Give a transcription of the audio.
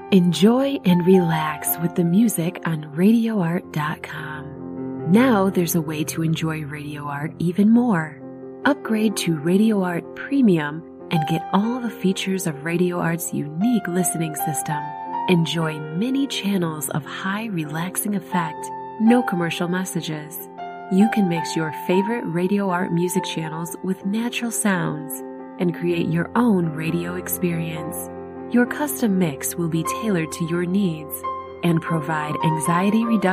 Enjoy and relax with the music on RadioArt.com. Now there's a way to enjoy Radio Art even more. Upgrade to Radio Art Premium and get all the features of Radio Art's unique listening system. Enjoy many channels of high relaxing effect, no commercial messages. You can mix your favorite Radio Art music channels with natural sounds and create your own radio experience. Your custom mix will be tailored to your needs and provide anxiety reduction